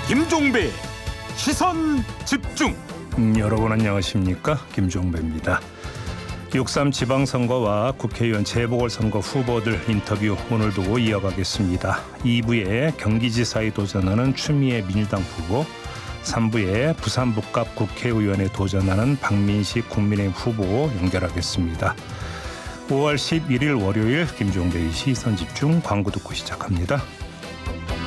김종배 시선 집중. 여러분 안녕하십니까, 김종배입니다. 6.3 지방선거와 국회의원 재보궐선거 후보들 인터뷰 오늘도 이어가겠습니다. 2부에 경기지사에 도전하는 추미애 민주당 후보, 3부에 부산 북갑 국회의원에 도전하는 박민식 국민의힘 후보 연결하겠습니다. 5월 11일 월요일 김종배의 시선집중 광고 듣고 시작합니다.